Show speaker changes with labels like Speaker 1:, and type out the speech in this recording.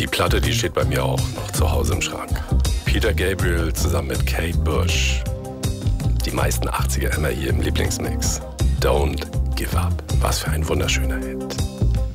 Speaker 1: Die Platte, die steht bei mir auch noch zu Hause im Schrank. Peter Gabriel zusammen mit Kate Bush. Die meisten 80er immer hier im Lieblingsmix. Don't Give Up. Was für ein wunderschöner Hit.